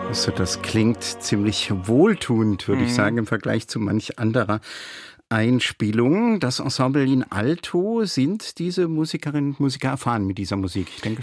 Also das klingt ziemlich wohltuend, würde ich sagen, im Vergleich zu manch anderer Einspielung. Das Ensemble in Alto, sind diese Musikerinnen und Musiker erfahren mit dieser Musik? Ich denke